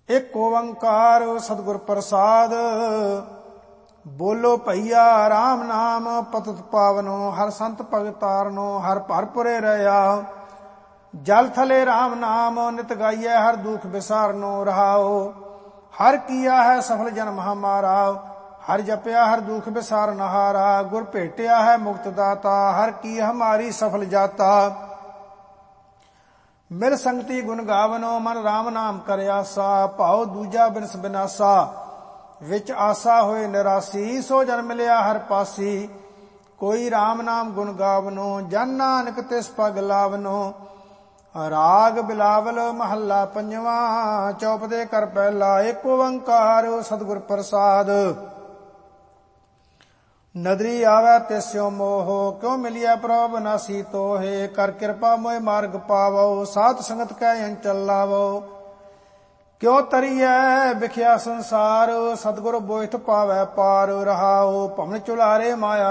ਇੱਕ ਓੰਕਾਰ ਸਤਿਗੁਰ ਪ੍ਰਸਾਦ। ਬੋਲੋ ਭਈਆ ਰਾਮ ਨਾਮ ਪਤਿਤ ਪਾਵਨੋ, ਹਰ ਸੰਤ ਭਗਤ ਤਾਰਨੋ, ਹਰ ਭਰਪੁਰੇ ਰਹਿਆ। ਜਲ ਥਲੇ ਰਾਮ ਨਾਮ ਨਿਤ ਗਾਈਐ, ਹਰ ਦੁਖ ਵਿਸਾਰਨੋ ਰਹਾਓ। ਹਰ ਕੀਆ ਹੈ ਸਫਲ ਜਨਮ ਹਮਾਰਾ, ਹਰ ਜਪਿਆ ਹਰ ਦੁਖ ਵਿਸਾਰਨ ਹਾਰਾ। ਗੁਰ ਭੇਟਿਆ ਹੈ ਮੁਕਤ ਦਾਤਾ, ਹਰ ਕੀ ਹਮਾਰੀ ਸਫਲ ਜਾਤਾ। ਮਿਲ ਸੰਗਤੀ ਗੁਣ ਗਾਵਨੋ, ਮਨ ਰਾਮ ਨਾਮ ਕਰ ਆਸਾ। ਭਾਉ ਦੂਜਾ ਬਿਨਸ ਬਿਨਾਸਾ, ਵਿੱਚ ਆਸਾ ਹੋਏ ਨਿਰਾਸੀ। ਸੋ ਜਨ ਮਿਲਿਆ ਹਰ ਪਾਸੀ, ਕੋਈ ਰਾਮ ਨਾਮ ਗੁਣ ਗਾਵਨੋ। ਜਨ ਨਾਨਕ ਤਿਸ ਪਗ ਲਾਵਨੋ। ਰਾਗ ਬਿਲਾਵਲ ਮਹੱਲਾ ਪੰਜਵਾਂ, ਚੌਪਦੇ ਕਰ ਪਹਿਲਾ। ਇੱਕ ਓੰਕਾਰ ਸਤਿਗੁਰ ਪ੍ਰਸਾਦ। ਨਦਰੀ ਆਵੈ ਤਿਸਿਓ ਮੋਹ, ਕਿਉ ਮਿਲਿਆ ਪ੍ਰਭ ਨਾਸੀ ਤੋਹੇ। ਕਰ ਕਿਰਪਾ ਮੋਹਿ ਮਾਰਗ ਪਾਵੋ, ਸਾਧ ਸੰਗਤ ਕੈ ਅੰਚਲ ਲਾਵੋ। ਕਿਉ ਤਰੀਐ ਵਿਖਿਆ ਸੰਸਾਰ, ਸਤਿਗੁਰ ਬੋਇਥ ਪਾਵੈ ਪਾਰ ਰਹਾਓ। ਭਵਨ ਚੁਲਾਰੇ ਮਾਇਆ